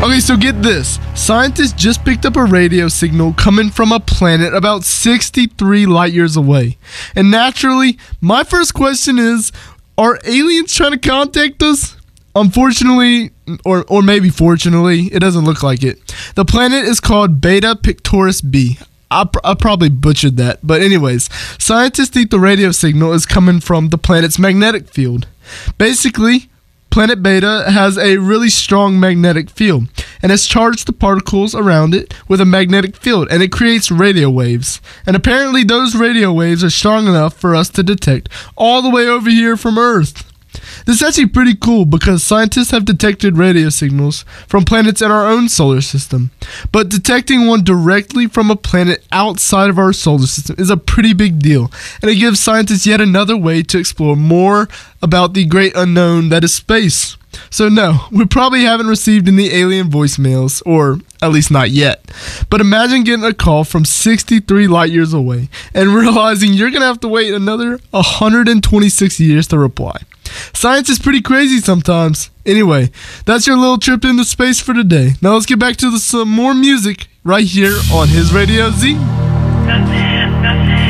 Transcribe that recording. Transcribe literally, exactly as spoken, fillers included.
Okay, so get this. Scientists just picked up a radio signal coming from a planet about sixty-three light years away. And naturally, my first question is, are aliens trying to contact us? Unfortunately, or or maybe fortunately, it doesn't look like it. The planet is called Beta Pictoris b. I, pr- I probably butchered that. But anyways, scientists think the radio signal is coming from the planet's magnetic field. Basically, planet Beta has a really strong magnetic field and has charged the particles around it with a magnetic field, and it creates radio waves. And apparently those radio waves are strong enough for us to detect all the way over here from Earth. This is actually pretty cool because scientists have detected radio signals from planets in our own solar system. But detecting one directly from a planet outside of our solar system is a pretty big deal, and it gives scientists yet another way to explore more about the great unknown that is space. So no, we probably haven't received any alien voicemails, or at least not yet. But imagine getting a call from sixty-three light years away and realizing you're going to have to wait another one hundred twenty-six years to reply. Science is pretty crazy sometimes. Anyway, that's your little trip into space for today. Now let's get back to the, some more music right here on His Radio Z. Nothing, nothing.